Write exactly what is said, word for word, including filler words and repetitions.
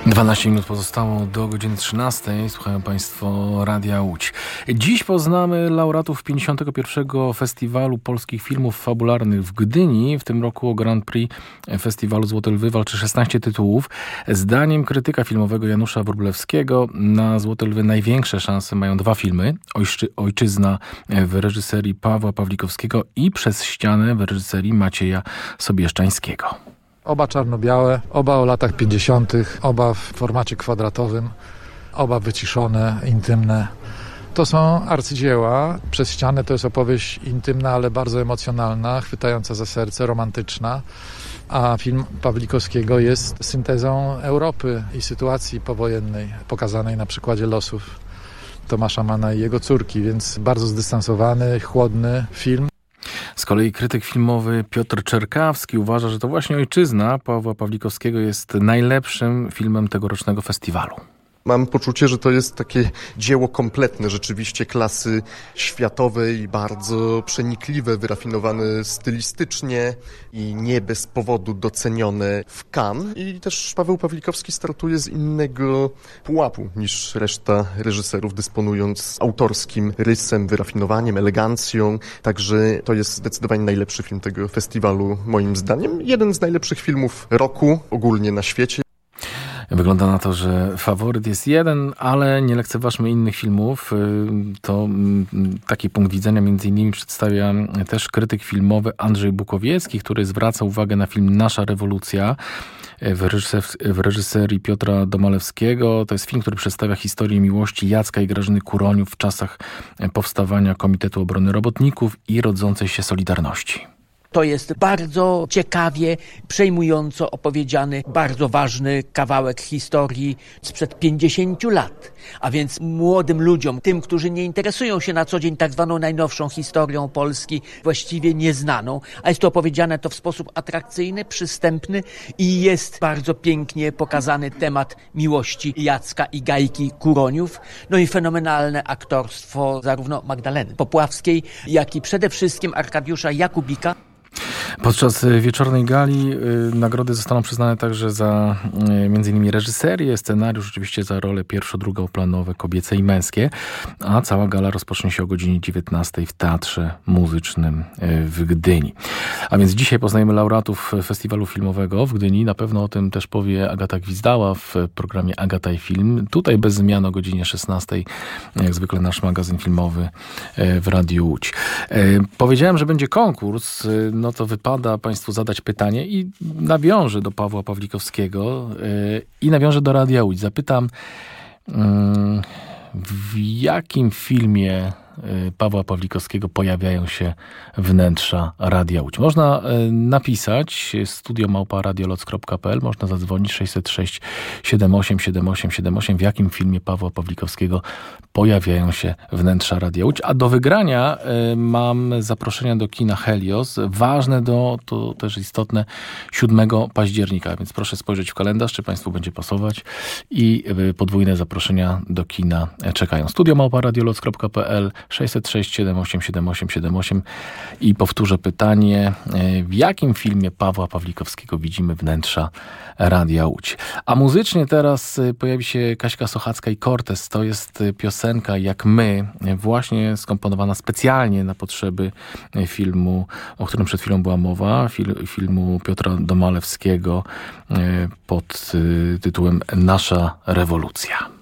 dwanaście minut pozostało do godziny trzynastej. Słuchają Państwo Radia Łódź. Dziś poznamy laureatów pięćdziesiątego pierwszego Festiwalu Polskich Filmów Fabularnych w Gdyni. W tym roku o Grand Prix Festiwalu Złote Lwy walczy szesnaście tytułów. Zdaniem krytyka filmowego Janusza Wróblewskiego na Złote Lwy największe szanse mają dwa filmy. Ojczy, Ojczyzna w reżyserii Pawła Pawlikowskiego i Przez ścianę w reżyserii Macieja Sobieszczańskiego. Oba czarno-białe, oba o latach pięćdziesiątych, oba w formacie kwadratowym, oba wyciszone, intymne. To są arcydzieła. Przez ścianę to jest opowieść intymna, ale bardzo emocjonalna, chwytająca za serce, romantyczna. A film Pawlikowskiego jest syntezą Europy i sytuacji powojennej, pokazanej na przykładzie losów Tomasza Manna i jego córki, więc bardzo zdystansowany, chłodny film. Z kolei krytyk filmowy Piotr Czerkawski uważa, że to właśnie Ojczyzna Pawła Pawlikowskiego jest najlepszym filmem tegorocznego festiwalu. Mam poczucie, że to jest takie dzieło kompletne, rzeczywiście klasy światowej, bardzo przenikliwe, wyrafinowane stylistycznie i nie bez powodu docenione w Cannes. I też Paweł Pawlikowski startuje z innego pułapu niż reszta reżyserów, dysponując autorskim rysem, wyrafinowaniem, elegancją. Także to jest zdecydowanie najlepszy film tego festiwalu, moim zdaniem. Jeden z najlepszych filmów roku ogólnie na świecie. Wygląda na to, że faworyt jest jeden, ale nie lekceważmy innych filmów. To taki punkt widzenia między innymi przedstawia też krytyk filmowy Andrzej Bukowiecki, który zwraca uwagę na film Nasza rewolucja w, reżyser- w reżyserii Piotra Domalewskiego. To jest film, który przedstawia historię miłości Jacka i Grażyny Kuroniów w czasach powstawania Komitetu Obrony Robotników i rodzącej się Solidarności. To jest bardzo ciekawie, przejmująco opowiedziany, bardzo ważny kawałek historii sprzed pięćdziesięciu lat. A więc młodym ludziom, tym, którzy nie interesują się na co dzień tak zwaną najnowszą historią Polski, właściwie nieznaną, a jest to opowiedziane to w sposób atrakcyjny, przystępny i jest bardzo pięknie pokazany temat miłości Jacka i Gajki Kuroniów. No i fenomenalne aktorstwo zarówno Magdaleny Popławskiej, jak i przede wszystkim Arkadiusza Jakubika. Podczas wieczornej gali y, nagrody zostaną przyznane także za y, między innymi reżyserię, scenariusz, oczywiście za role pierwszo-, drugoplanowe, kobiece i męskie, a cała gala rozpocznie się o godzinie dziewiętnastej w Teatrze Muzycznym y, w Gdyni. A więc dzisiaj poznajemy laureatów Festiwalu Filmowego w Gdyni. Na pewno o tym też powie Agata Gwizdała w programie Agata i Film. Tutaj bez zmian o godzinie szesnastej, jak zwykle nasz magazyn filmowy y, w Radiu Łódź. Y, powiedziałem, że będzie konkurs, y, no to wypada Państwu zadać pytanie i nawiążę do Pawła Pawlikowskiego yy, i nawiążę do Radia Łódź. Zapytam, yy, w jakim filmie yy, Pawła Pawlikowskiego pojawiają się wnętrza Radia Łódź. Można yy, napisać studio małpa radioloc kropka p l, można zadzwonić sześćset sześć siedem osiem siedem osiem siedem osiem. W jakim filmie Pawła Pawlikowskiego pojawiają się wnętrza Radia Łódź. A do wygrania y, mam zaproszenia do kina Helios. Ważne, do, to też istotne, siódmego października. Więc proszę spojrzeć w kalendarz, czy Państwu będzie pasować. I y, podwójne zaproszenia do kina czekają. studio małpa radioloc kropka p l, sześćset sześć siedem osiem siedem osiem siedem osiem. I powtórzę pytanie, y, w jakim filmie Pawła Pawlikowskiego widzimy wnętrza Radia Łódź. A muzycznie teraz y, pojawi się Kaśka Sochacka i Cortez. To jest y, piosenka Jak my, właśnie skomponowana specjalnie na potrzeby filmu, o którym przed chwilą była mowa, fil, filmu Piotra Domalewskiego pod tytułem Nasza rewolucja.